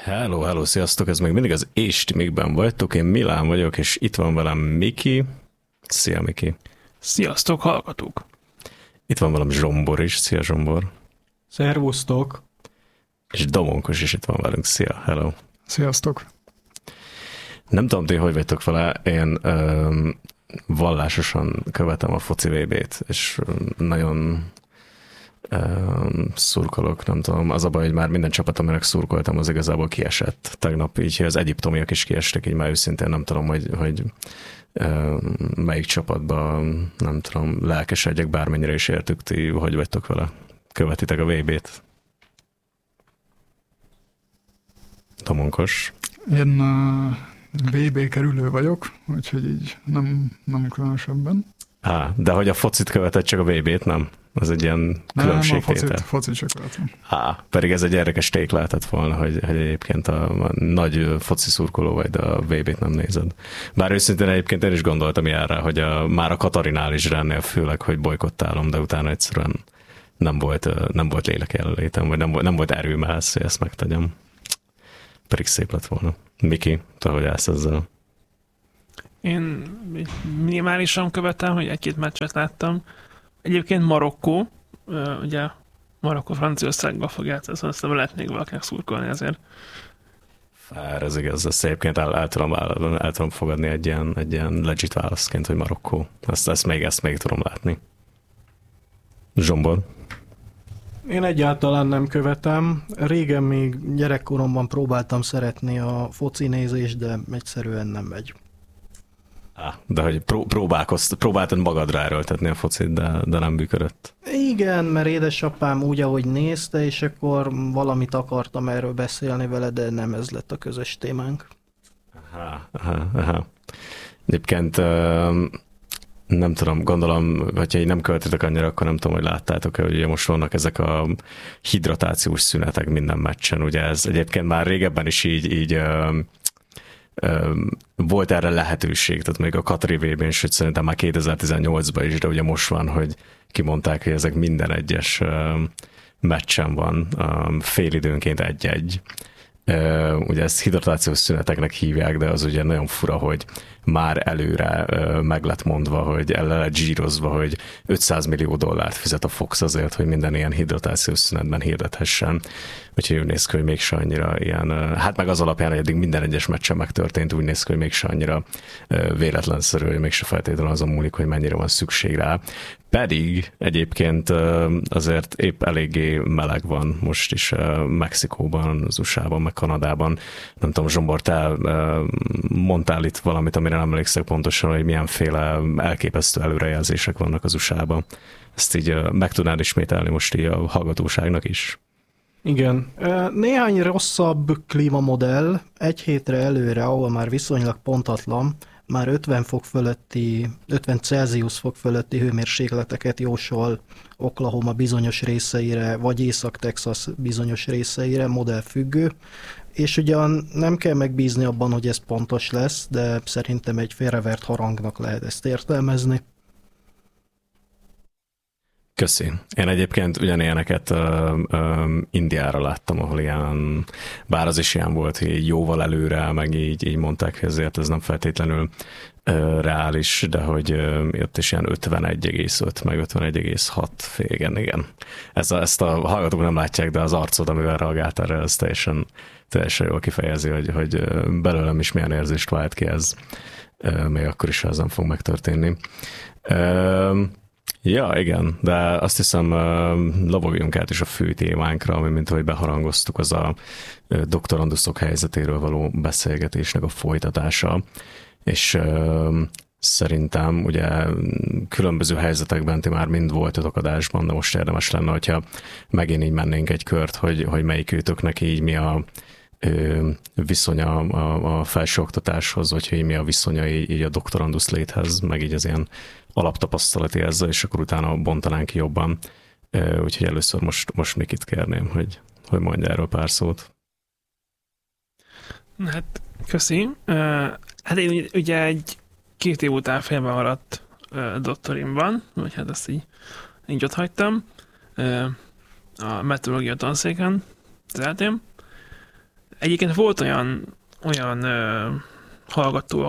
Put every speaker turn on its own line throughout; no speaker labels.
Hello, sziasztok, ez még mindig az Éstimikben vagytok, én Milán vagyok, és itt van velem Miki. Szia, Miki.
Sziasztok, hallgatók!
Itt van velem Zsombor is, szia Zsombor.
Szervusztok!
És Domonkos is itt van velünk, szia, hello.
Sziasztok!
Nem tudom, ti hogy vagytok vele, én vallásosan követem a foci VB-t, és nagyon szurkolok, nem tudom. Az a baj, hogy már minden csapat, aminek szurkoltam, az igazából kiesett. Tegnap így az egyiptomiak is kiestek, így már őszintén nem tudom, hogy melyik csapatban, nem tudom, lelkesedjek, bármennyire is értük, ti hogy vagytok vele? Követitek a VB-t? Tomonkos.
Én VB kerülő vagyok, úgyhogy így nem különösebben.
De hogy a focit követett, csak a VB-t nem? Az egy ilyen különbségtétel.
Nem, a focit csak követem.
Pedig ez egy érdekes ték lehetett volna, hogy egyébként a nagy foci szurkoló vagy, de a VB-t nem nézed. Bár őszintén egyébként én is gondoltam ilyenre, hogy már a Katarinál is rennél, főleg, hogy bolykottálom, de utána egyszerűen nem volt lélek jelenlétem, vagy nem volt erőm ehhez, hogy ezt megtegyem. Pedig szép lett volna. Miki, te hogy állsz ezzel?
Én minimálisan követem, hogy egy-két meccset láttam. Egyébként Marokkó, ugye Marokkó Franciaországban fog játszani, szóval ezt nem lehet még valakinek szurkolni azért.
Ez igaz, ezt egyébként el tudom fogadni egy ilyen legit válaszként, hogy Marokkó. Ezt még tudom látni. Zsombor?
Én egyáltalán nem követem. Régen még gyerekkoromban próbáltam szeretni a foci nézést, de egyszerűen nem megy.
De hogy próbáltad magadra erőltetni a focit, de nem működött.
Igen, mert édesapám úgy, ahogy nézte, és akkor valamit akartam erről beszélni vele, de nem ez lett a közös témánk.
Aha. Egyébként nem tudom, gondolom, hogyha így nem követitek annyira, akkor nem tudom, hogy láttátok-e, hogy ugye most vannak ezek a hidratációs szünetek minden meccsen. Ugye ez egyébként már régebben is így volt erre lehetőség, tehát még a Katari VB-n, sőt szerintem már 2018-ban is, de ugye most van, hogy kimondták, hogy ezek minden egyes meccsen van, félidőnként egy-egy. Ugye ezt hidratációs szüneteknek hívják, de az ugye nagyon fura, hogy már előre meg lett mondva, hogy el lett zsírozva, hogy $500 millió fizet a Fox azért, hogy minden ilyen hidratációs szünetben hirdethessen. Úgyhogy úgy néz ki, hogy mégse annyira ilyen, hát meg az alapján, hogy eddig minden egyes meccsen megtörtént, úgy néz ki, hogy mégse annyira véletlenszerű, hogy mégse feltétlenül azon múlik, hogy mennyire van szükség rá. Pedig egyébként azért épp eléggé meleg van most is Mexikóban, az USA-ban, meg Kanadában. Nem tudom, Zsombor, te mondtál itt valamit, amire nem emlékszek pontosan, hogy milyenféle elképesztő előrejelzések vannak az USA-ban. Ezt így meg tudnád ismételni most így a hallgatóságnak is?
Igen. Néhány rosszabb klímamodell egy hétre előre, ahol már viszonylag pontatlan, már 50 Celsius fok fölötti hőmérsékleteket jósol Oklahoma bizonyos részeire, vagy Észak-Texas bizonyos részeire, modellfüggő, és ugyan nem kell megbízni abban, hogy ez pontos lesz, de szerintem egy félrevert harangnak lehet ezt értelmezni.
Köszi. Én egyébként ugyanilyeneket Indiára láttam, ahol ilyen, bár az is ilyen volt, hogy jóval előre, meg így mondták, hogy ezért ez nem feltétlenül reális, de hogy ott is ilyen 51,5, meg 51,6, igen. Ezt a hallgatók nem látják, de az arcod, amivel reagált erre, ez teljesen jól kifejezi, hogy belőlem is milyen érzést vált ki ez, még akkor is, ha ez nem fog megtörténni. Ja, igen, de azt hiszem lovagjunk át is a fő témánkra, ami mint ahogy beharangoztuk, az a doktoranduszok helyzetéről való beszélgetésnek a folytatása, és szerintem ugye különböző helyzetekben ti már mind voltatok adásban, de most érdemes lenne, hogyha megint így mennénk egy kört, hogy melyikőtöknek így mi a viszonya a felsőoktatáshoz, vagy hogy mi a viszonya így a doktorandusz léthez, meg így az ilyen alaptapasztalati ezzel, és akkor utána bontanánk ki jobban. Úgyhogy először most Mikit kérném, hogy mondja erről pár szót.
Hát, köszi. Hát én ugye 2 év után félbe maradt doktorimban, vagy hát ezt így ott hagytam. A meteorológia tanszéken, az eltém. Egyébként volt olyan hallgató,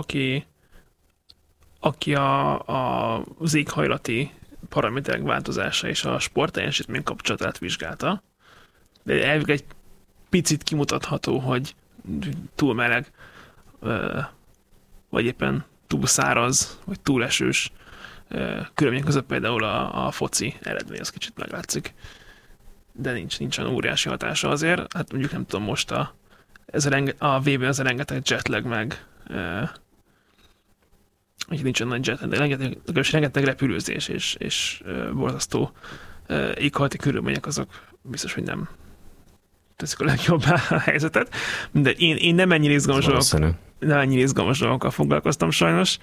aki az éghajlati paraméterek változása és a sportteljesítmény kapcsolatát vizsgálta. De elvég egy picit kimutatható, hogy túl meleg, vagy éppen túl száraz, vagy túl esős körülmények között például a foci eredmény az kicsit meglátszik. De nincs olyan óriási hatása azért. Hát mondjuk nem tudom, most a VB az a rengeteg jetlag meg hogy nincs olyan nagy jetlag, de rengeteg repülőzés és borzasztó éghajlati körülmények azok biztos, hogy nem teszik a legjobbá a helyzetet. De én nem ennyire izgalmas dolgokkal foglalkoztam sajnos.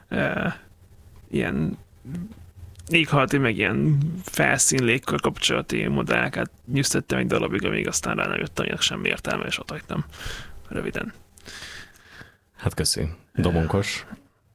Ilyen éghajlati, meg ilyen felszínlékkal kapcsolati modelleket nyűsztettem egy darabig, amíg aztán rá nem jöttem, aminek semmi értelme, és ott hagytam röviden.
Hát köszi. Domonkos?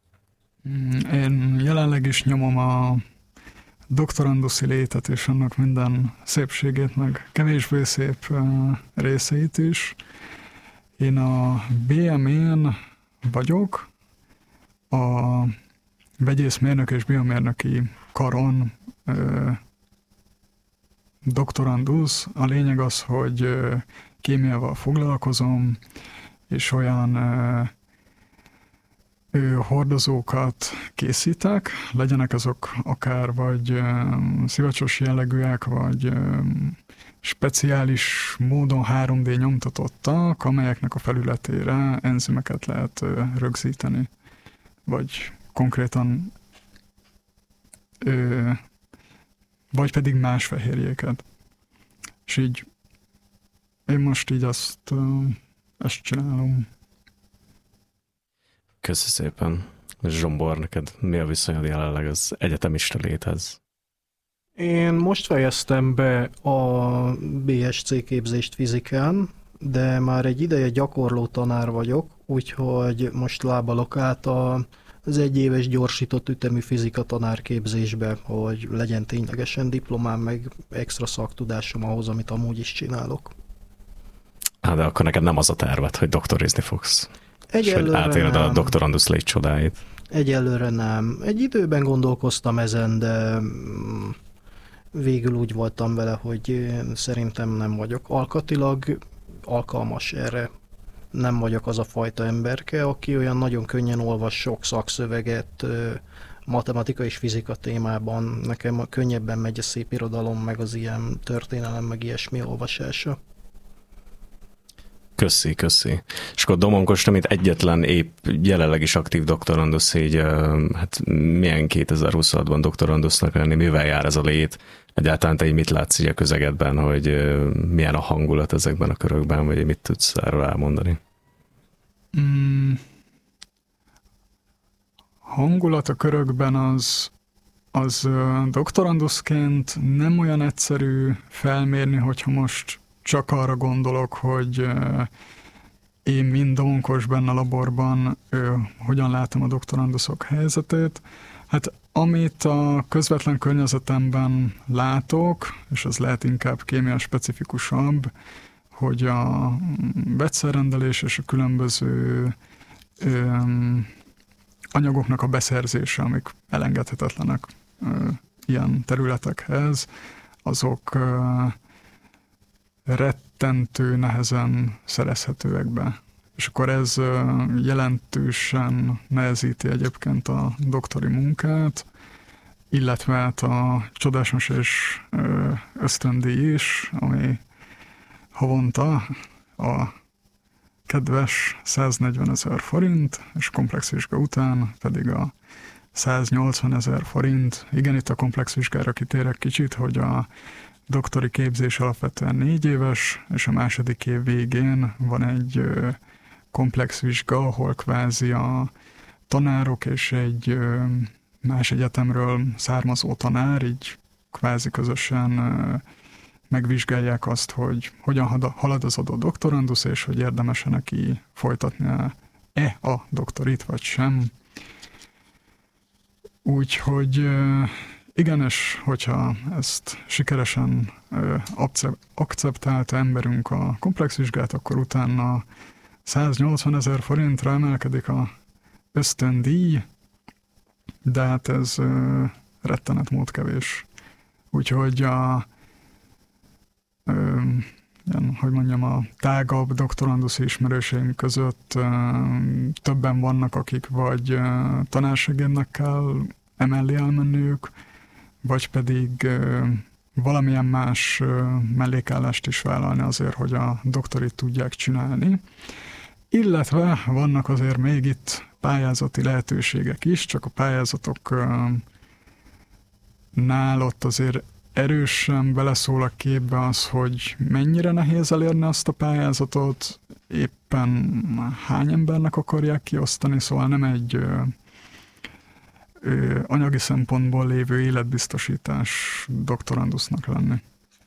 Én jelenleg is nyomom a doktoranduszi létet és annak minden szépségét, meg kevésbé szép részeit is. Én a BM-én vagyok, a vegyészmérnök és biomérnöki karon doktorandusz. A lényeg az, hogy kémiával foglalkozom, és olyan hordozókat készítek, legyenek azok akár vagy szivacsos jellegűek, vagy speciális módon 3D nyomtatottak, amelyeknek a felületére enzimeket lehet rögzíteni, vagy konkrétan vagy pedig más fehérjéket. És így én most így ezt csinálom.
Köszi szépen. Zsombor, neked mi a viszonyod jelenleg az egyetemista léthez?
Én most fejeztem be a BSc képzést fizikán, de már egy ideje gyakorló tanár vagyok, úgyhogy most lábalok át az egyéves gyorsított ütemű fizika tanárképzésbe, hogy legyen ténylegesen diplomám, meg extra szaktudásom ahhoz, amit amúgy is csinálok.
De akkor neked nem az a terved, hogy doktorizni fogsz?
Egyelőre
és hogy átéled
nem.
A doktorandusz létcsodáit?
Egyelőre nem. Egy időben gondolkoztam ezen, de végül úgy voltam vele, hogy szerintem nem vagyok alkatilag alkalmas erre. Nem vagyok az a fajta emberke, aki olyan nagyon könnyen olvas sok szakszöveget matematika és fizika témában. Nekem könnyebben megy a szép irodalom, meg az ilyen történelem, meg ilyesmi olvasása.
Köszi. És akkor Domonkos, mint egyetlen épp jelenleg is aktív doktorandusz, így hát milyen 2026-ban doktorandusznak lenni, mivel jár ez a lét? Egyáltalán te így mit látsz így a közegedben, hogy milyen a hangulat ezekben a körökben, vagy mit tudsz erről elmondani?
Hangulat a körökben az doktoranduszként nem olyan egyszerű felmérni, hogyha most csak arra gondolok, hogy én, mint Domonkos benne a laborban, hogyan látom a doktoranduszok helyzetét. Hát amit a közvetlen környezetemben látok, és az lehet inkább kémia specifikusabb, hogy a vegyszerrendelés és a különböző anyagoknak a beszerzése, amik elengedhetetlenek ilyen területekhez, azok rettentő nehezen szerezhetőek be. És akkor ez jelentősen nehezíti egyébként a doktori munkát, illetve hát a csodásos és ösztöndíj is, ami havonta a kedves 140 000 forint, és komplex vizsga után pedig a 180 000 forint. Igen, itt a komplex vizsgára kitérek kicsit, hogy a doktori képzés alapvetően 4 éves, és a második év végén van egy komplex vizsga, ahol kvázi a tanárok és egy más egyetemről származó tanár így kvázi közösen megvizsgálják azt, hogy hogyan halad az adott doktorandusz, és hogy érdemes-e neki folytatnia-e a doktorit, vagy sem. Úgyhogy Igen, és hogyha ezt sikeresen akceptálta emberünk a komplex vizsgát, akkor utána 180 000 forintra emelkedik a ösztöndíj, de hát ez rettenet mód kevés. Úgyhogy a tágabb doktoranduszi ismerőseim között többen vannak, akik vagy tanársegédnek kell emellé elmenniük, vagy pedig valamilyen más mellékállást is vállalni azért, hogy a doktorit tudják csinálni. Illetve vannak azért még itt pályázati lehetőségek is, csak a pályázatoknál ott azért erősen beleszól a képbe az, hogy mennyire nehéz elérni azt a pályázatot, éppen hány embernek akarják kiosztani, szóval nem egy anyagi szempontból lévő életbiztosítás doktorandusznak lenni.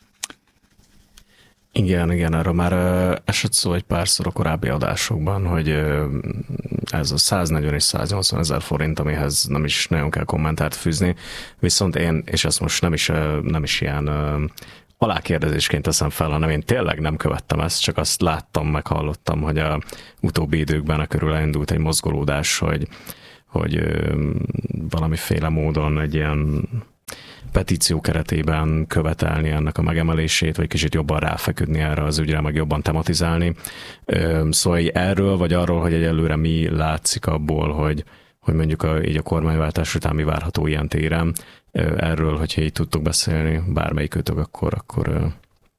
Igen, erről már esett szó egy párszor a korábbi adásokban, hogy ez a 140 és 180 000 forint, amihez nem is nagyon kell kommentárt fűzni, viszont én, és ezt most nem is ilyen alákérdezésként teszem fel, hanem én tényleg nem követtem ezt, csak azt láttam, meghallottam, hogy a utóbbi időkben körül elindult egy mozgolódás, hogy valamiféle módon egy ilyen petíció keretében követelni ennek a megemelését, vagy kicsit jobban ráfeküdni erre az ügyre, meg jobban tematizálni. Szóval erről, vagy arról, hogy egyelőre mi látszik abból, hogy mondjuk így a kormányváltás után mi várható ilyen téren, erről, hogyha így tudtok beszélni, bármelyikőtök, akkor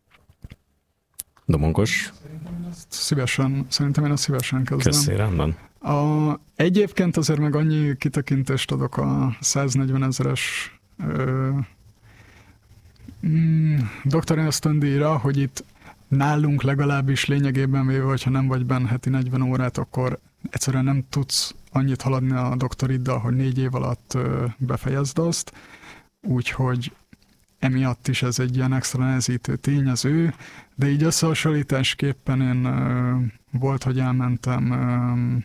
Domonkos.
Szerintem én ezt szívesen kezdem.
Köszi, rendben.
Egyébként azért meg annyi kitekintést adok a 140 000-es doktori ösztöndíjra, hogy itt nálunk legalábbis lényegében véve, hogyha nem vagy benne heti 40 órát, akkor egyszerűen nem tudsz annyit haladni a doktoriddal, hogy 4 év alatt befejezd azt, úgyhogy emiatt is ez egy ilyen extra nehezítő tényező, de így összehasonlításképpen én volt, hogy elmentem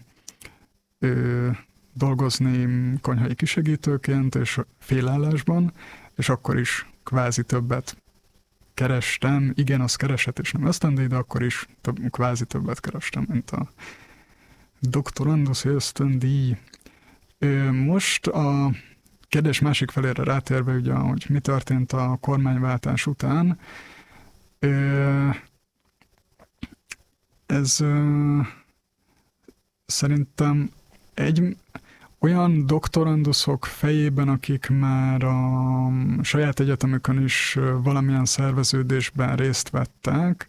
dolgozni konyhai kisegítőként és félállásban, és akkor is kvázi többet kerestem. Igen, az keresett és nem ösztöndíj, de akkor is kvázi többet kerestem, mint a doktoranduszi ösztöndíj. Most a kérdés másik felére rátérve, ugye, hogy mi történt a kormányváltás után, ez szerintem egy olyan doktoranduszok fejében, akik már a saját egyetemükön is valamilyen szerveződésben részt vettek,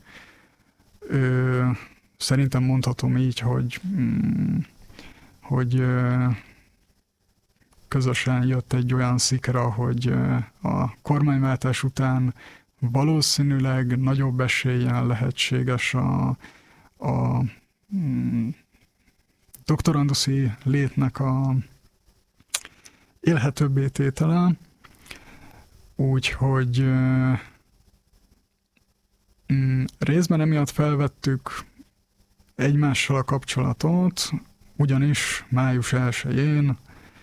szerintem mondhatom így, hogy közösen jött egy olyan szikra, hogy a kormányváltás után valószínűleg nagyobb eséllyel lehetséges a doktoranduszi létnek a élhetőbbé tétele, úgyhogy részben emiatt felvettük egymással a kapcsolatot, ugyanis május 1-én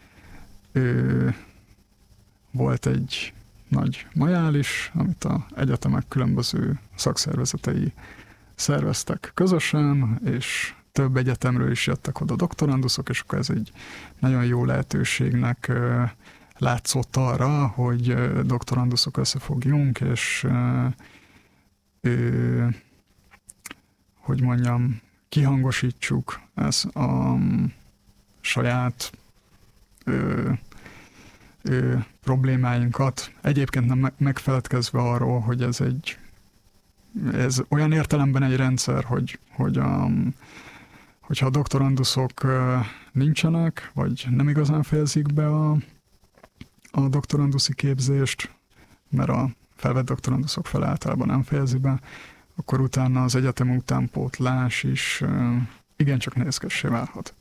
volt egy nagy majális, amit az egyetemek különböző szakszervezetei szerveztek közösen, és több egyetemről is jöttek oda doktoranduszok, és akkor ez egy nagyon jó lehetőségnek látszott arra, hogy doktoranduszok összefogjunk, és hogy mondjam, kihangosítsuk ezt a saját problémáinkat. Egyébként nem megfeledkezve arról, hogy ez olyan értelemben egy rendszer, hogyha a doktoranduszok nincsenek, vagy nem igazán fejezik be a doktoranduszi képzést, mert a felvett doktoranduszok fel általában nem fejezi be, akkor utána az egyetem utánpótlás is igencsak nehézkessé válhat.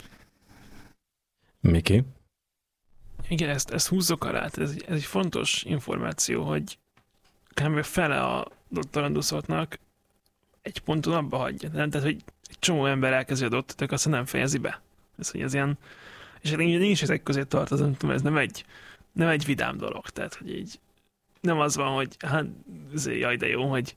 Miki?
Igen, ezt húzzok alá, ez egy fontos információ, hogy kb. Fele a doktoranduszoknak egy ponton abba hagyja. Nem? Tehát, hogy egy csomó ember elkezdi a doktorat, aztán nem fejezi be. Ez ilyen, és én is ezek közé tartozom, ez nem nem egy vidám dolog, tehát hogy így nem az van, hogy hát jaj, de jó, hogy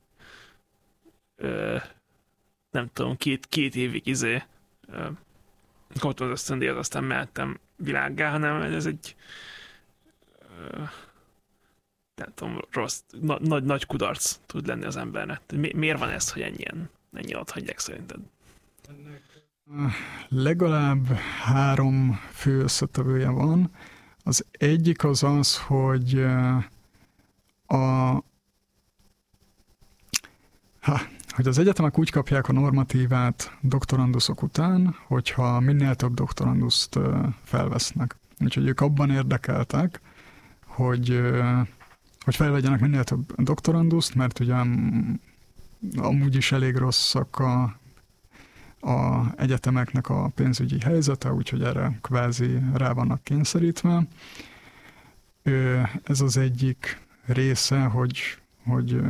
nem tudom, két évig kaptam az ösztöndíjat, aztán mehettem világgá, hanem ez egy nem tudom, rossz, nagy kudarc tud lenni az embernek. Miért van ez, hogy ennyien ott hagyják szerinted?
Legalább 3 fő összetevője van. Az egyik az, hogy hogy az egyetemek úgy kapják a normatívát doktoranduszok után, hogyha minél több doktoranduszt felvesznek. Úgyhogy ők abban érdekeltek, hogy felvegyenek minél több doktoranduszt, mert ugye amúgy is elég rosszak a egyetemeknek a pénzügyi helyzete, úgyhogy erre kvázi rá vannak kényszerítve. Ez az egyik része, hogy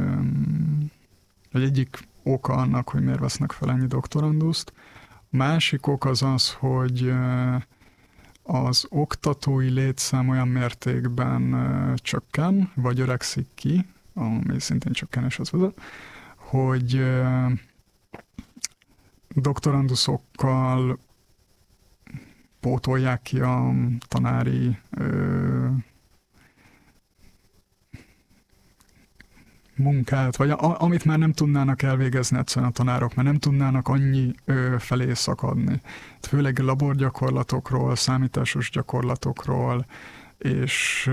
egyik oka annak, hogy miért vesznek fel ennyi doktoranduszt. A másik ok az, hogy az oktatói létszám olyan mértékben csökken, vagy öregszik ki, ami szintén csökkenéshez vezet, hogy doktoranduszokkal pótolják ki a tanári munkát, vagy amit már nem tudnának elvégezni egyszerűen a tanárok, mert nem tudnának annyi felé szakadni. Főleg laborgyakorlatokról, számításos gyakorlatokról, és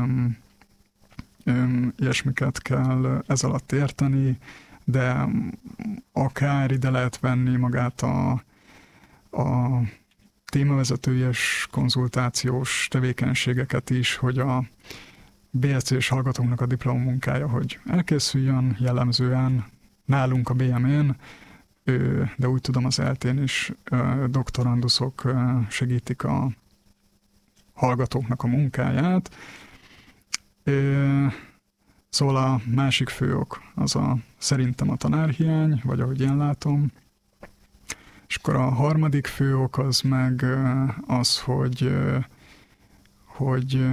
ilyesmiket kell ez alatt érteni, de akár ide lehet venni magát a témavezetői és konzultációs tevékenységeket is, hogy a BSc-s hallgatóknak a diplomamunkája, hogy elkészüljön jellemzően nálunk a BM-én, de úgy tudom az ELTén is doktoranduszok segítik a hallgatóknak a munkáját. Szóval a másik fő ok az szerintem a tanárhiány, vagy ahogy én látom. És akkor a harmadik fő ok az meg az, hogy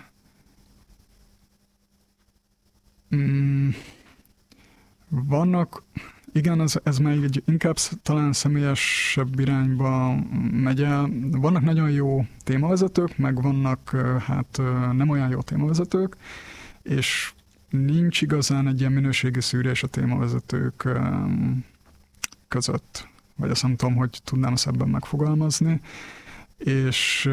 vannak, igen, ez még inkább talán személyesebb irányba megy el. Vannak nagyon jó témavezetők, meg vannak nem olyan jó témavezetők, és nincs igazán egy ilyen minőségi szűrés a témavezetők között. Vagy azt nem tudom, hogy tudnám ezt ebben megfogalmazni. És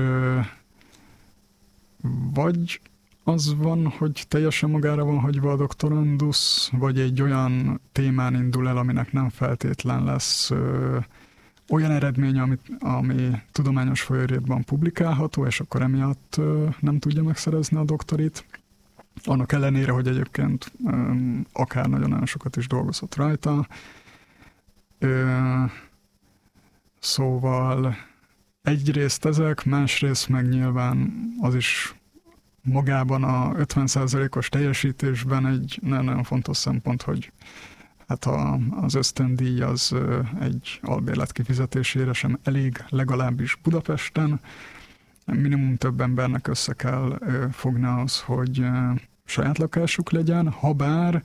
vagy az van, hogy teljesen magára van hagyva a doktorandusz, vagy egy olyan témán indul el, aminek nem feltétlen lesz olyan eredmény, ami tudományos folyóiratban publikálható, és akkor emiatt nem tudja megszerezni a doktorit. Annak ellenére, hogy egyébként akár nagyon sokat is dolgozott rajta. Szóval egyrészt ezek, másrészt meg nyilván az is magában a 50%-os teljesítésben egy nagyon fontos szempont, hogy hát az ösztöndíj az egy albérlet kifizetésére sem elég, legalábbis Budapesten. Minimum több embernek össze kell fogni az, hogy saját lakásuk legyen, habár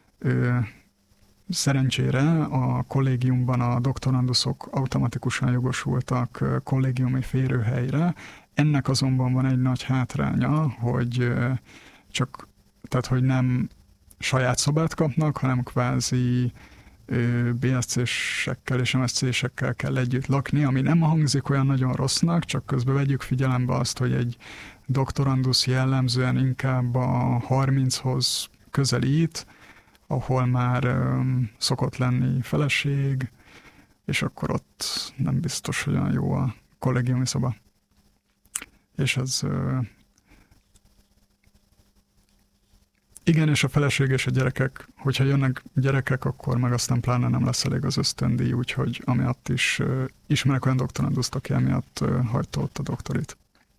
szerencsére a kollégiumban a doktoranduszok automatikusan jogosultak kollégiumi férőhelyre. Ennek azonban van egy nagy hátránya, hogy hogy nem saját szobát kapnak, hanem kvázi BSc-sekkel és MSc-sekkel kell együtt lakni, ami nem hangzik olyan nagyon rossznak, csak közben vegyük figyelembe azt, hogy egy doktorandusz jellemzően inkább a 30-hoz közelít, ahol már szokott lenni feleség, és akkor ott nem biztos, hogy olyan jó a kollégiumi szoba. És ez igen, és a feleség és a gyerekek, hogyha jönnek gyerekek, akkor meg aztán pláne nem lesz elég az ösztöndíj, úgyhogy amiatt is ismerek olyan doktoranduszt, aki emiatt hagyta ott a doktorit.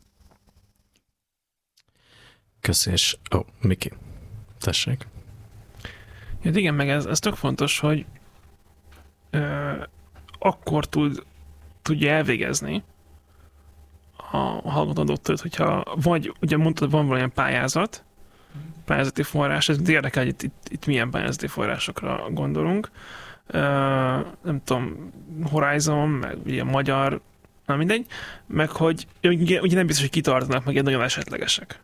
Köszi, és Miki, tessék.
Ja, igen, meg ez tök fontos, hogy akkor tudja elvégezni, a hallgató doktorit, hogyha vagy, ugye mondtad, van valamilyen pályázati forrás, ez érdekel, hogy itt milyen pályázati forrásokra gondolunk. Nem tudom, Horizon, meg ugye magyar, na mindegy, meg hogy ugye nem biztos, hogy kitartanak, meg egy nagyon esetlegesek.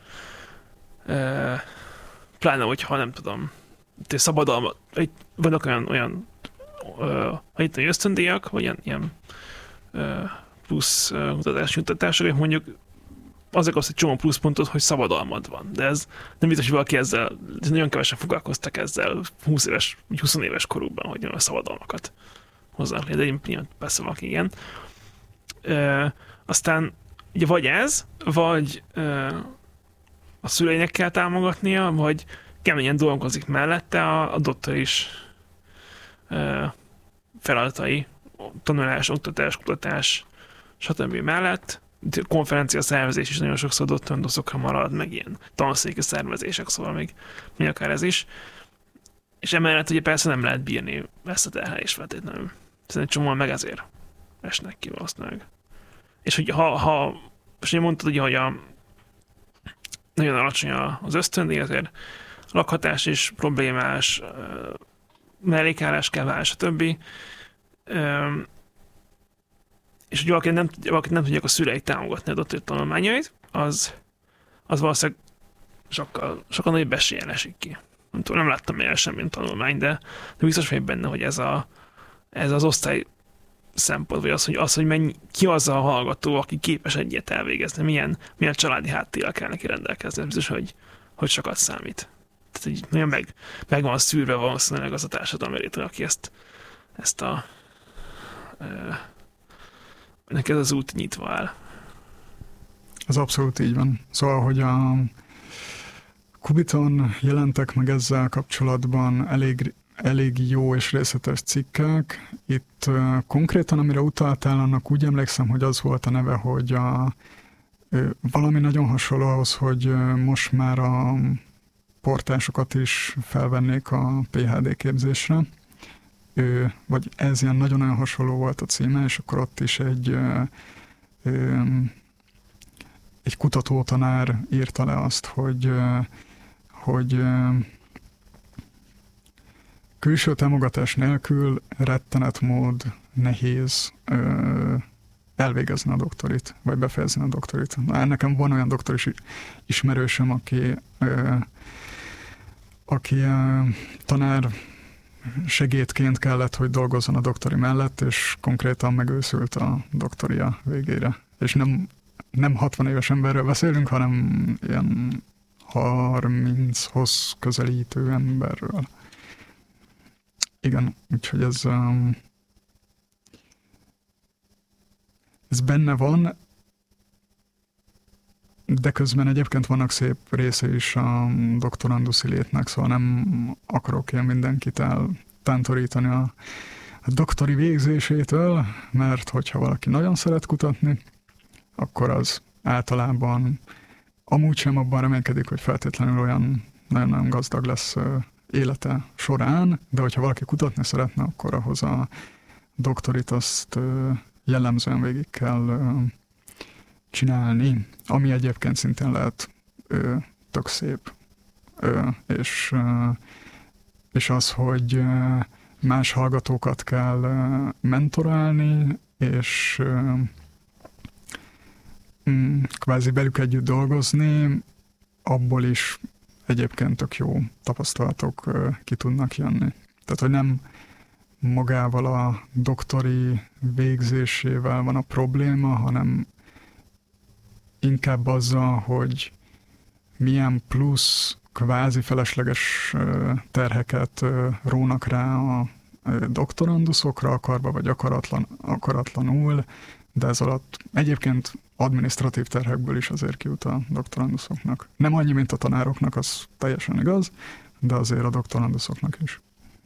Pláne, hogyha nem tudom, szabadalmat, vannak olyan ösztöndíjak, vagy ilyen plusz kutatások, hogy mondjuk azért kapsz egy csomó pluszpontot, hogy szabadalmad van. De ez nem biztos, hogy valaki ezzel, nagyon kevesen foglalkoztak ezzel 20 éves korukban, hogy a szabadalmakat hozzanak létre, de persze valaki igen. Aztán ugye vagy ez, vagy a szüleinek kell támogatnia, vagy keményen dolgozik mellette a doktor is feladatai, tanulás, oktatás, kutatás, stb. Mellett. Konferencia szervezés is nagyon sokszor doktorandusokra marad, meg ilyen tanszéki szervezések, szóval még akár ez is. És emellett ugye persze nem lehet bírni ezt a terhelést feltétlenül. Szerintem csomóan meg ezért esnek ki valószínűleg. És hogy és ugye mondtad ugye, hogy nagyon alacsony az ösztöndíj, azért lakhatás is problémás, mellékállás kell válni, stb. És hogy valaki nem tudják a szüleik támogatni a doktori tanulmányait, az valószínűleg sokkal nagyobb esélyen esik ki. Nem tudom, nem láttam még semmilyen tanulmány, de biztos vagyok benne, hogy ez az osztály szempont, vagy az, hogy ki az a hallgató, aki képes egy ilyet elvégezni, milyen családi háttérrel kell neki rendelkezni, biztos, hogy sokat számít. Tehát így nagyon meg van szűrve valószínűleg az a társadalmi réteg, aki ezt a neki ez az út nyitva áll.
Ez abszolút így van. Szóval, hogy a Kubiton jelentek meg ezzel kapcsolatban elég jó és részletes cikkek. Itt konkrétan, amire utaltál, annak úgy emlékszem, hogy az volt a neve, hogy valami nagyon hasonló ahhoz, hogy most már a portásokat is felvennék a PhD képzésre. Vagy ez ilyen nagyon-nagyon hasonló volt a címe, és akkor ott is egy kutatótanár írta le azt, hogy külső támogatás nélkül rettenet mód nehéz elvégezni a doktorit, vagy befejezni a doktorit. Nekem van olyan doktor ismerősöm, aki tanár segédként kellett, hogy dolgozzon a doktori mellett, és konkrétan megőszült a doktoria végére. És nem 60 éves emberről beszélünk, hanem ilyen 30-hoz közelítő emberről. Igen, úgyhogy ez benne van, de közben egyébként vannak szép része is a doktoranduszi létnek, szóval nem akarok én mindenkit eltántorítani a doktori végzésétől, mert hogyha valaki nagyon szeret kutatni, akkor az általában amúgy sem abban reménykedik, hogy feltétlenül olyan nagyon-nagyon gazdag lesz élete során, de hogyha valaki kutatni szeretne, akkor ahhoz a doktorit azt jellemzően végig kell csinálni, ami egyébként szintén lehet tök szép. És az, hogy más hallgatókat kell mentorálni, és kvázi velük együtt dolgozni, abból is egyébként tök jó tapasztalatok ki tudnak jönni. Tehát, hogy nem magával a doktori végzésével van a probléma, hanem inkább azzal, hogy milyen plusz kvázi felesleges terheket rónak rá a doktoranduszokra, akarva vagy akaratlanul, de ez alatt egyébként adminisztratív terhekből is azért kijut a doktoranduszoknak. Nem annyi, mint a tanároknak, az teljesen igaz, de azért a doktoranduszoknak is.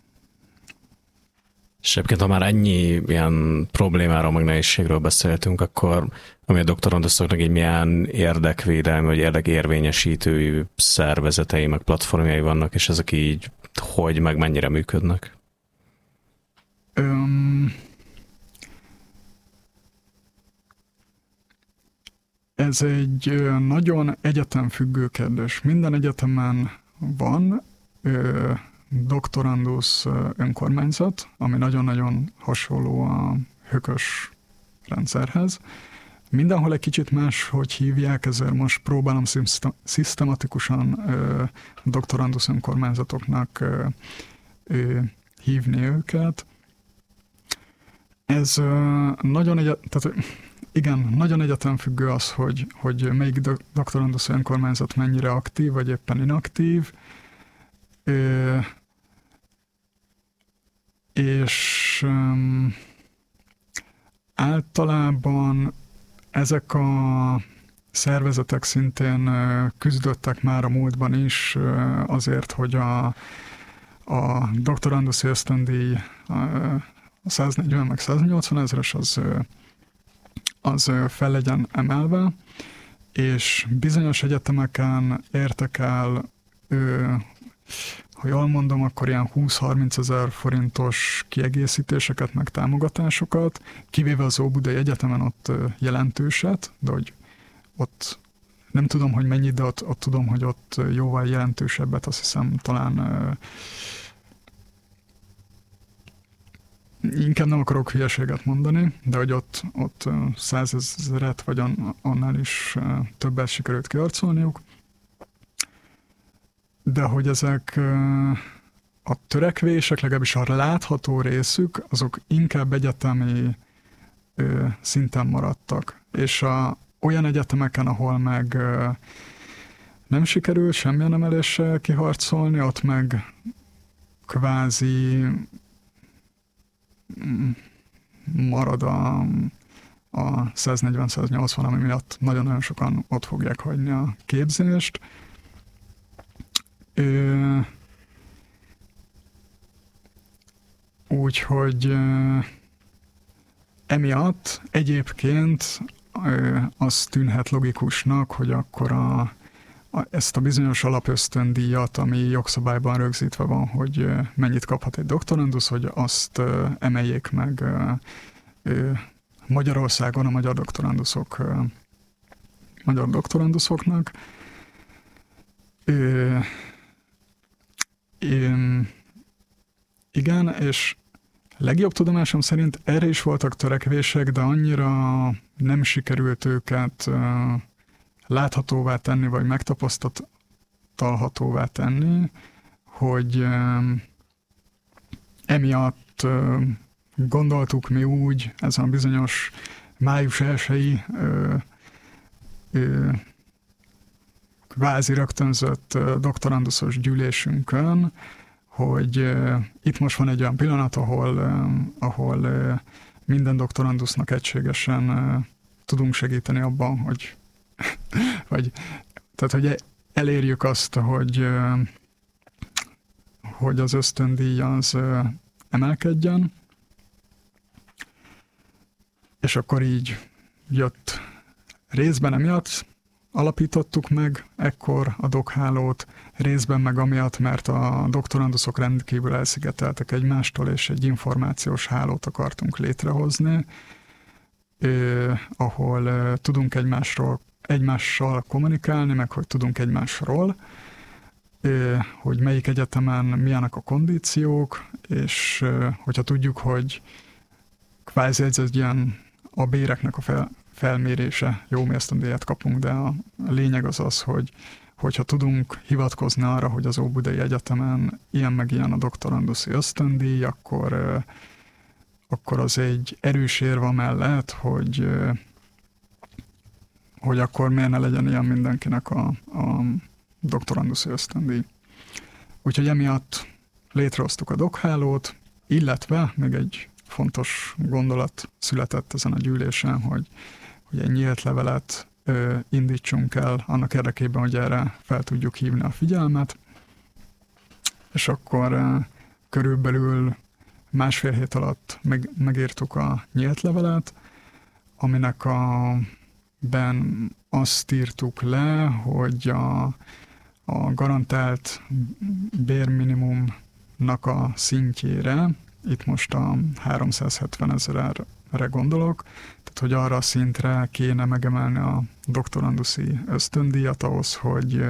És egyébként, ha már ennyi ilyen problémáról, meg nehézségről beszéltünk, akkor ami a doktoranduszoknak egy milyen érdekvédelmi, vagy érdekérvényesítő szervezetei, meg platformjai vannak, és ezek így hogy, meg mennyire működnek?
Ez egy nagyon egyetemfüggő kérdés. Minden egyetemen van doktorandusz önkormányzat, ami nagyon-nagyon hasonló a hökös rendszerhez. Mindenhol egy kicsit más, hogy hívják, ezért most próbálom szisztematikusan doktorandusz önkormányzatoknak hívni őket. Ez nagyon nagyon egyetemfüggő az, hogy melyik doktorandusz önkormányzat mennyire aktív, vagy éppen inaktív. És általában ezek a szervezetek szintén küzdöttek már a múltban is azért, hogy a doktoranduszi ösztöndíj a 140 meg 180 ezeres az fel legyen emelve, és bizonyos egyetemeken értek el, ha jól mondom, akkor ilyen 20-30 ezer forintos kiegészítéseket, meg támogatásokat, kivéve az Óbudai Egyetemen ott jelentőset, de hogy ott nem tudom, hogy mennyi, de ott tudom, hogy ott jóval jelentősebbet, azt hiszem talán inkább nem akarok hülyeséget mondani, de hogy ott 100 000 vagy annál is többet sikerült kiarcolniuk. De hogy ezek a törekvések, legalábbis a látható részük, azok inkább egyetemi szinten maradtak. És olyan egyetemeken, ahol meg nem sikerült semmilyen emeléssel kiharcolni, ott meg kvázi marad a 140-180, ami miatt nagyon-nagyon sokan ott fogják hagyni a képzést. Úgyhogy emiatt egyébként az tűnhet logikusnak, hogy akkor ezt a bizonyos alapösztöndíjat, ami jogszabályban rögzítve van, hogy mennyit kaphat egy doktorandusz, hogy azt emeljék meg Magyarországon a magyar doktoranduszoknak. Igen, és legjobb tudomásom szerint erre is voltak törekvések, de annyira nem sikerült őket láthatóvá tenni, vagy megtapasztalhatóvá tenni, hogy emiatt gondoltuk mi úgy, ezen a bizonyos május 1-i kvázi rögtönzött doktoranduszos gyűlésünkön, hogy itt most van egy olyan pillanat, ahol minden doktorandusznak egységesen tudunk segíteni abban, hogy elérjük azt, hogy az ösztöndíj az emelkedjen, és akkor így jött részben emiatt, alapítottuk meg ekkor a dokhálót, részben meg amiatt, mert a doktoranduszok rendkívül elszigeteltek egymástól, és egy információs hálót akartunk létrehozni, ahol tudunk egymással kommunikálni, meg hogy tudunk egymásról, hogy melyik egyetemen milyenek a kondíciók, és hogyha tudjuk, hogy kvázi ez egy ilyen a béreknek a felmérése, jó, mi ösztöndíjat kapunk, de a lényeg az, hogyha tudunk hivatkozni arra, hogy az Óbudai Egyetemen ilyen meg ilyen a doktoranduszi ösztöndíj, akkor az egy erős érv amellett, hogy akkor miért ne legyen ilyen mindenkinek a doktoranduszi ösztöndíj. Úgyhogy emiatt létrehoztuk a dokhálót, illetve még egy fontos gondolat született ezen a gyűlésen, hogy egy nyílt levelet indítsunk el annak érdekében, hogy erre fel tudjuk hívni a figyelmet, és akkor körülbelül másfél hét alatt megírtuk a nyílt levelet, aminek ben azt írtuk le, hogy a garantált bérminimumnak a szintjére itt most a 370 000-re gondolok, tehát hogy arra a szintre kéne megemelni a doktoranduszi ösztöndíjat ahhoz, hogy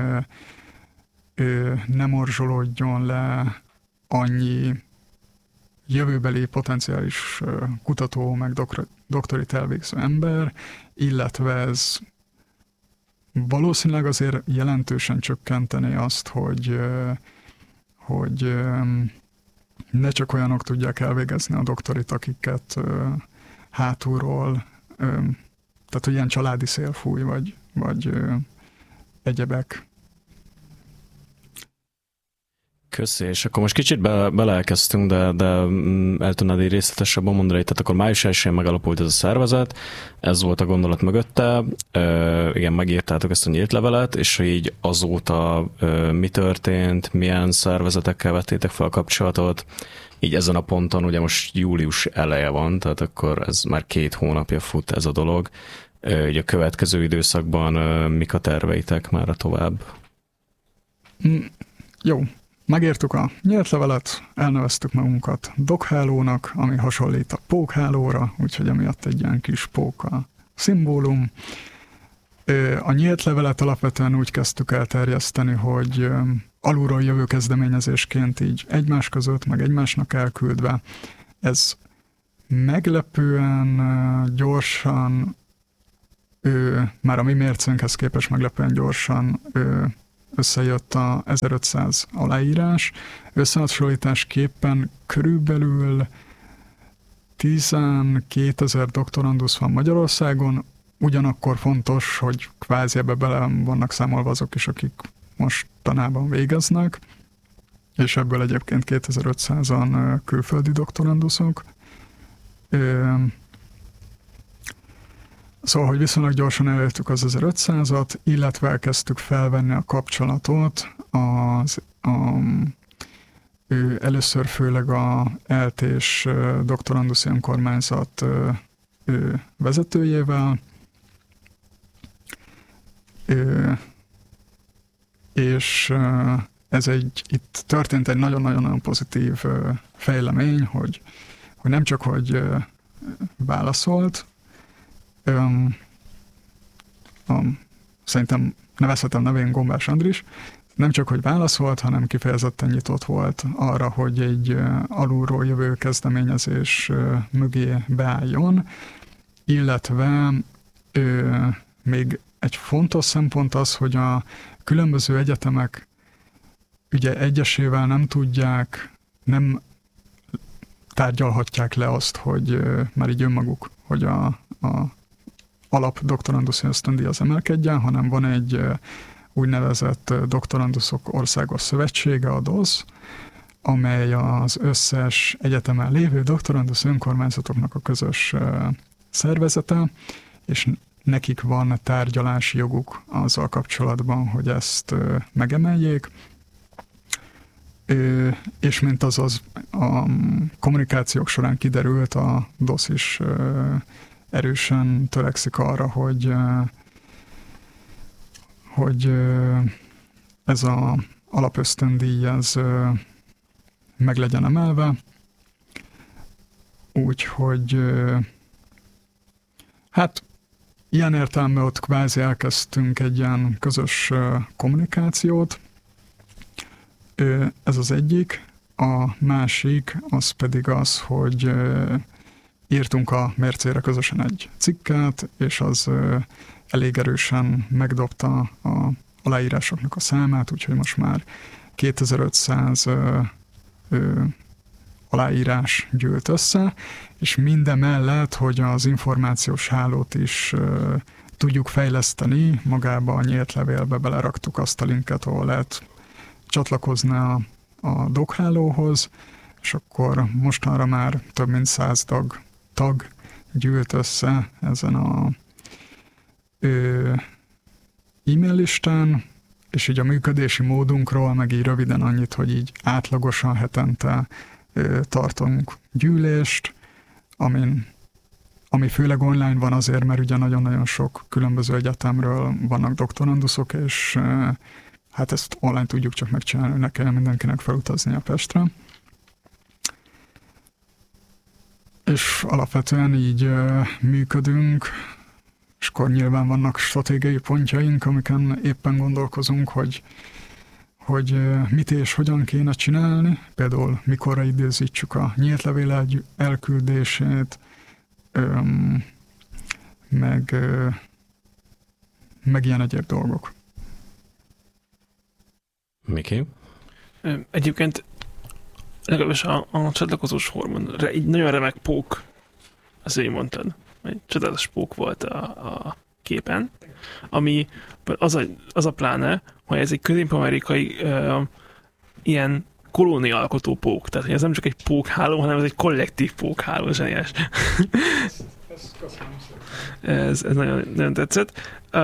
ne morzsolódjon le annyi jövőbeli potenciális kutató, meg doktorit elvégző ember, illetve ez valószínűleg azért jelentősen csökkenteni azt, hogy ne csak olyanok tudják elvégezni a doktorit, akiket hátulról, tehát hogy ilyen családi szél fúj, vagy egyebek.
Köszi, és akkor most kicsit beleelkezdtünk, de el tudnád így részletesebben mondani, tehát akkor május 1-én megalapult ez a szervezet, ez volt a gondolat mögötte, igen, megírtátok ezt a nyílt levelet, és így azóta mi történt, milyen szervezetekkel vettétek fel a kapcsolatot, így ezen a ponton, ugye most július eleje van, tehát akkor ez már 2 hónapja fut ez a dolog, így a következő időszakban mik a terveitek már a tovább?
Jó. Megírtuk a nyílt levelet, elneveztük magunkat dokhálónak, ami hasonlít a pókhálóra, úgyhogy emiatt egy ilyen kis pók a szimbólum. A nyílt levelet alapvetően úgy kezdtük el terjeszteni, hogy alulról jövő kezdeményezésként így egymás között, meg egymásnak elküldve. Ez meglepően gyorsan, már a mi mércénkhez képest meglepően gyorsan összejött a 1500 aláírás. Összehasonlításképpen körülbelül 12 000 doktorandusz van Magyarországon, ugyanakkor fontos, hogy kvázi ebbe bele vannak számolva azok is, akik mostanában végeznek, és ebből egyébként 2500-an külföldi doktoranduszok. Szóval, hogy viszonylag gyorsan elértük az 1500-at, illetve elkezdtük felvenni a kapcsolatot először főleg a ELTÉS doktoranduszi önkormányzat vezetőjével, és itt történt egy nagyon-nagyon pozitív fejlemény, hogy nem csak, hogy válaszolt, szerintem nevezhetem nevén Gombás Andris, nem csak, hogy válaszolt, hanem kifejezetten nyitott volt arra, hogy egy alulról jövő kezdeményezés mögé beálljon, illetve még egy fontos szempont az, hogy a különböző egyetemek ugye egyesével nem tárgyalhatják le azt, hogy már így önmaguk, hogy a alap doktoranduszi ösztöndíj az emelkedjen, hanem van egy úgynevezett doktoranduszok országos szövetsége, a DOSZ, amely az összes egyetemen lévő doktorandusz önkormányzatoknak a közös szervezete, és nekik van tárgyalási joguk azzal kapcsolatban, hogy ezt megemeljék, és mint azaz a kommunikációk során kiderült, a DOSZ is erősen törekszik arra, hogy ez az alapösztöndíj ez meg legyen emelve. Úgyhogy hát ilyen értelemben ott kvázi elkezdtünk egy ilyen közös kommunikációt. Ez az egyik. A másik az pedig az, hogy írtunk a Mércére közösen egy cikket, és az elég erősen megdobta a aláírásoknak a számát, úgyhogy most már 2500 aláírás gyűlt össze, és mindemellett, hogy az információs hálót is tudjuk fejleszteni, magába a nyílt levélbe beleraktuk azt a linket, ahol lehet csatlakozni a dokhálóhoz, és akkor mostanra már több mint 100 tag gyűlt össze ezen a e-mail listán, és így a működési módunkról meg így röviden annyit, hogy így átlagosan hetente tartunk gyűlést, ami főleg online van azért, mert ugye nagyon-nagyon sok különböző egyetemről vannak doktoranduszok, és hát ezt online tudjuk csak megcsinálni, ne kell mindenkinek felutazni a Pestre. És alapvetően így működünk, és akkor nyilván vannak stratégiai pontjaink, amiken éppen gondolkozunk, hogy mit és hogyan kéne csinálni, például mikorra időzítsük a nyílt levél elküldését, meg ilyen egyéb dolgok.
Miki?
Egyébként legalábbis a csatlakozós hormon, egy nagyon remek pók, azt így mondtad, egy csodálatos pók volt a képen, ami az a pláne, hogy ez egy közép-amerikai ilyen kolóniaalkotó pók, tehát ez nem csak egy pókháló, hanem ez egy kollektív pókháló, zseniás. Ez nagyon, nagyon tetszett.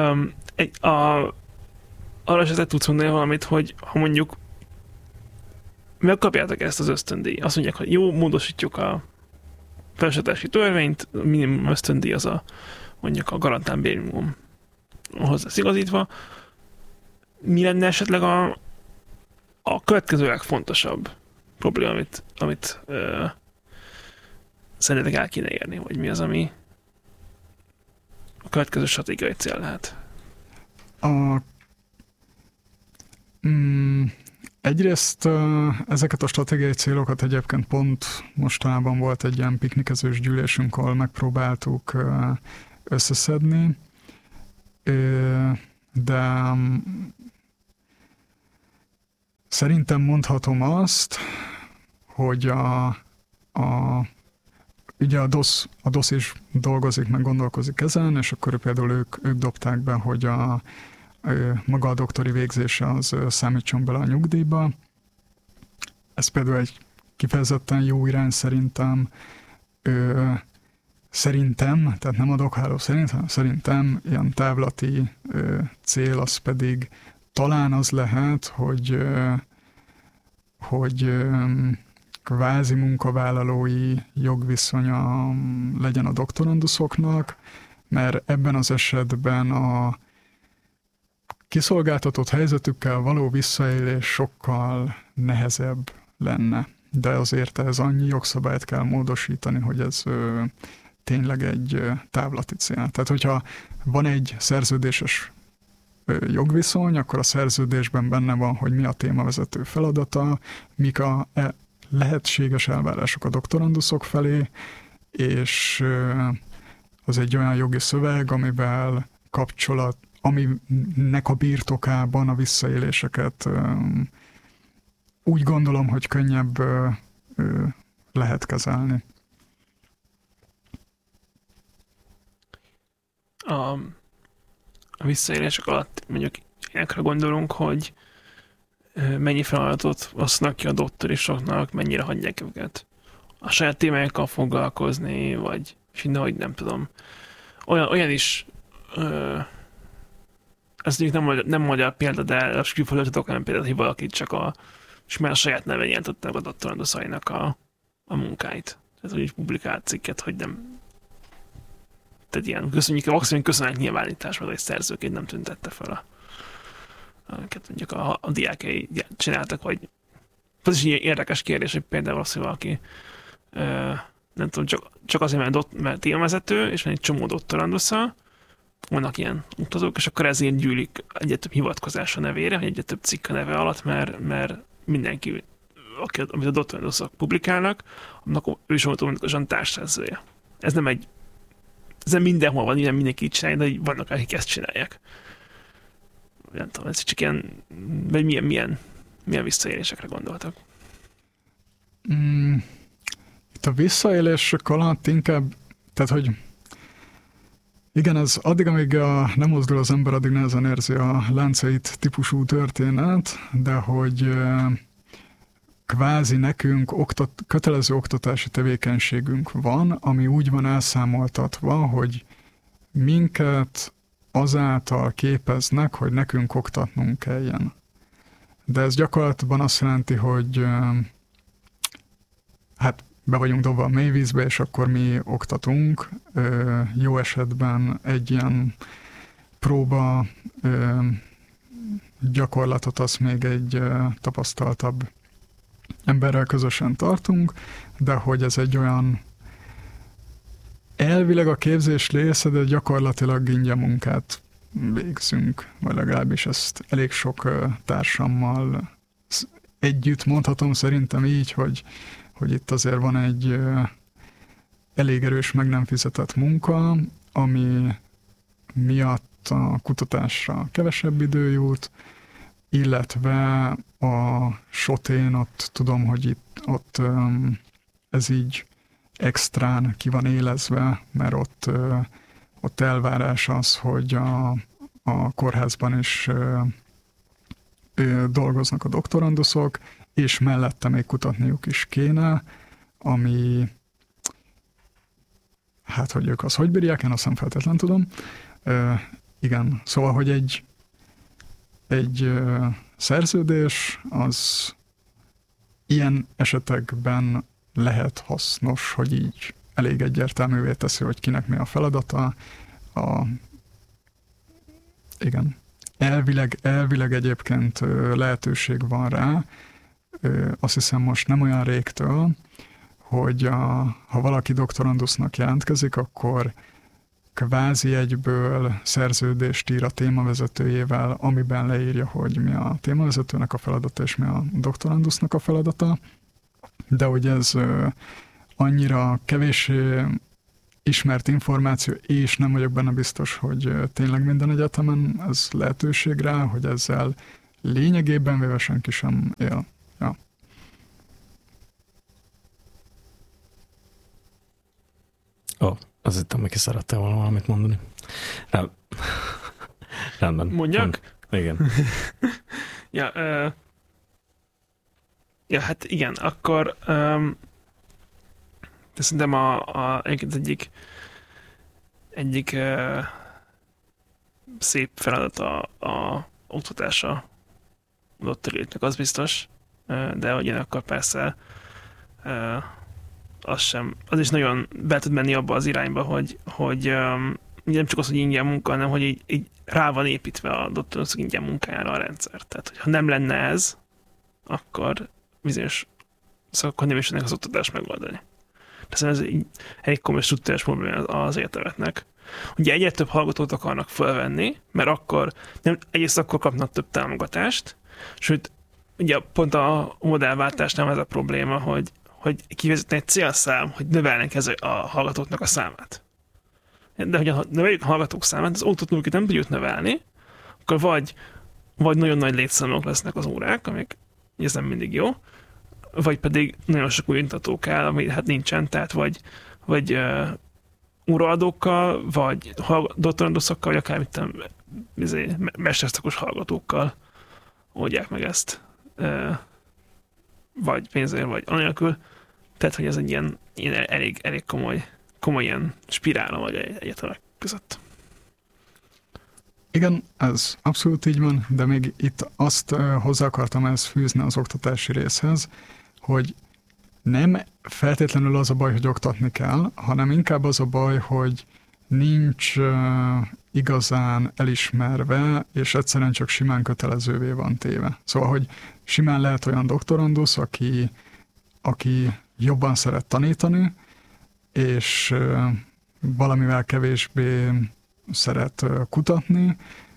Arra se tudsz mondani valamit, hogy ha mondjuk megkapjátok ezt az ösztöndíj, azt mondják, hogy jó, módosítjuk a felsőoktatási törvényt, minimum ösztöndíj az mondjuk a garantált bérminimum hozzá igazítva. Mi lenne esetleg a következő legfontosabb probléma, amit szerintetek el kéne érni, vagy mi az, ami a következő stratégiai cél lehet?
Egyrészt ezeket a stratégiai célokat egyébként pont mostanában volt egy ilyen piknikezős gyűlésünk, ahol megpróbáltuk összeszedni, de szerintem mondhatom azt, hogy ugye a DOSZ is dolgozik, meg gondolkozik ezen, és akkor például ők dobták be, hogy maga a doktori végzése az számítson bele a nyugdíjba. Ez például egy kifejezetten jó irány szerintem. Tehát nem a dokháló szerintem ilyen távlati cél az pedig talán az lehet, hogy kvázi munkavállalói jogviszonya legyen a doktoranduszoknak, mert ebben az esetben a kiszolgáltatott helyzetükkel való visszaélés sokkal nehezebb lenne. De azért ez annyi jogszabályt kell módosítani, hogy ez tényleg egy távlati cél. Tehát, hogyha van egy szerződéses jogviszony, akkor a szerződésben benne van, hogy mi a témavezető feladata, mik a lehetséges elvárások a doktoranduszok felé, és az egy olyan jogi szöveg, aminek a birtokában a visszaéléseket úgy gondolom, hogy könnyebb lehet kezelni.
A visszaélések alatt mondjuk ilyenekre gondolunk, hogy mennyi feladatot osznak ki a doktorisoknak, mennyire hagyják őket a saját témákkal foglalkozni, vagy hogy nem tudom. Olyan is ez nem magyar példa, de a külföldön olyan példa, hogy valaki csak a saját neven jelentette a doktoranduszainak a munkáit. Tehát úgy publikált cikket, hogy nem. Tehát ilyen maximum köszönet nyilvánítás, mert egy szerzőként nem tüntette fel amiket mondjuk a diákjai csináltak, vagy ez is ilyen érdekes kérdés, hogy például az, hogy valaki nem tudom, csak azért, mert témavezető, és van egy csomó doktorandusza, vannak ilyen utazók, és akkor ezért gyűlik egyre több hivatkozás a nevére, vagy egyre több cikk a neve alatt, mert mindenki, amit a doktoranduszok publikálnak, annak ő is automatikusan társszerzője. Ez nem mindenhol van, ilyen mindenki így csinálja, de vannak, akik ezt csinálják. Nem tudom, ez csak ilyen, vagy milyen visszaélésekre gondoltak?
Itt a visszaélések alatt inkább, tehát hogy igen, ez addig, amíg nem mozdul az ember, addig nehezen érzi a láncait típusú történet, de hogy kvázi nekünk kötelező oktatási tevékenységünk van, ami úgy van elszámoltatva, hogy minket azáltal képeznek, hogy nekünk oktatnunk kelljen. De ez gyakorlatban azt jelenti, hogy hát be vagyunk dobva a mélyvízbe, és akkor mi oktatunk. Jó esetben egy ilyen próba gyakorlatot azt még egy tapasztaltabb emberrel közösen tartunk, de hogy ez egy olyan elvileg a képzés része, de gyakorlatilag ingyen munkát végzünk, vagy legalábbis ezt elég sok társammal együtt mondhatom szerintem így, hogy itt azért van egy elég erős meg nem fizetett munka, ami miatt a kutatásra kevesebb idő jut, illetve a SOT-én ott tudom, hogy ott ez így extrán ki van élezve, mert ott elvárás az, hogy a kórházban is dolgoznak a doktoranduszok, és mellette még kutatniuk is kéne, ami hát, hogy ők azt hogy bírják, én azt nem feltétlen tudom. Igen, szóval, hogy egy szerződés az ilyen esetekben lehet hasznos, hogy így elég egyértelművé teszi, hogy kinek mi a feladata. Igen. Elvileg egyébként lehetőség van rá, azt hiszem most nem olyan régtől, hogy ha valaki doktorandusznak jelentkezik, akkor kvázi egyből szerződést ír a témavezetőjével, amiben leírja, hogy mi a témavezetőnek a feladata és mi a doktorandusznak a feladata, de hogy ez annyira kevéssé ismert információ, és nem vagyok benne biztos, hogy tényleg minden egyetemen ez lehetőség rá, hogy ezzel lényegében véve senki sem él. Ja.
Az itt, aki szerettél volna valamit mondani. Rendben.
Mondjak?
Igen.
Ja, hát igen, akkor de szerintem egyik szép feladata a oktatása doktorátnak, az biztos, de ugyanakkor persze az is nagyon be tud menni abba az irányba, hogy nem csak az, hogy ingyen munka, hanem hogy így rá van építve a doktoranduszok ingyen munkájára a rendszer. Tehát, hogyha nem lenne ez, akkor bizonyos akkor nem is tudnak az oktatást megoldani. De ez egy elég komoly struktúrás probléma az egyetemeknek. Ugye egyre több hallgatót akarnak fölvenni, mert akkor kapnak több támogatást, sőt, ugye pont a modellváltásnál ez a probléma, hogy kivezetni egy célszám, hogy növelnek a hallgatóknak a számát. De hogyha növeljük a hallgatók számát, az oktatókat nem tudjuk növelni, akkor vagy nagyon nagy létszámok lesznek az órák, amik ez nem mindig jó, vagy pedig nagyon sok új oktató kell, ami hát nincsen, tehát vagy óraadókkal, vagy doktoranduszokkal, vagy akár mesterszakos hallgatókkal oldják meg ezt. Vagy pénzért, vagy anélkül. Tehát, hogy ez egy ilyen elég komoly ilyen spirál vagy egyetemek között.
Igen, ez abszolút így van, de még itt azt hozzá akartam ezt fűzni az oktatási részhez, hogy nem feltétlenül az a baj, hogy oktatni kell, hanem inkább az a baj, hogy nincs igazán elismerve, és egyszerűen csak simán kötelezővé van téve. Szóval, hogy simán lehet olyan doktorandusz, aki jobban szeret tanítani, és valamivel kevésbé szeret kutatni.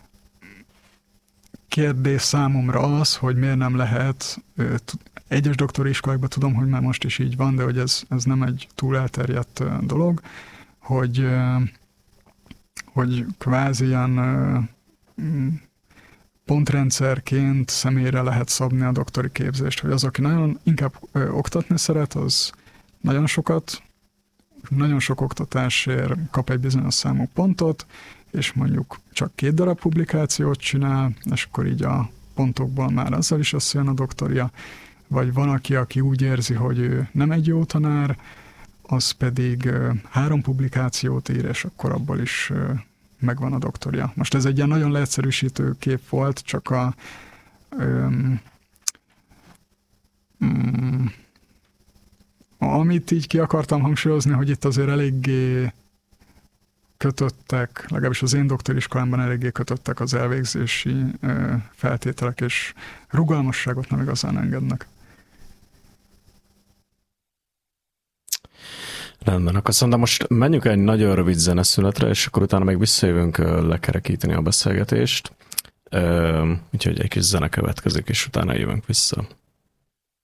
Kérdés számomra az, hogy miért nem lehet, egyes doktori iskolákban tudom, hogy már most is így van, de hogy ez nem egy túl elterjedt dolog, hogy kvázi ilyen pontrendszerként személyre lehet szabni a doktori képzést, hogy az, aki nagyon inkább oktatni szeret, az nagyon sok oktatásért kap egy bizonyos számú pontot, és mondjuk csak 2 darab publikációt csinál, és akkor így a pontokból már azzal is összejön a doktoria, vagy van, aki úgy érzi, hogy ő nem egy jó tanár, az pedig 3 publikációt ír, és akkor abból is megvan a doktoria. Most ez egy ilyen nagyon leegyszerűsítő kép volt, csak amit így ki akartam hangsúlyozni, hogy itt azért eléggé kötöttek, legalábbis az én doktoriskolámban eléggé kötöttek az elvégzési feltételek, és rugalmasságot nem igazán engednek.
Rendben, akkor szerintem most menjünk egy nagyon rövid zeneszünetre, és akkor utána még visszajövünk lekerekíteni a beszélgetést. Úgyhogy egy kis zene következik, és utána jövünk vissza.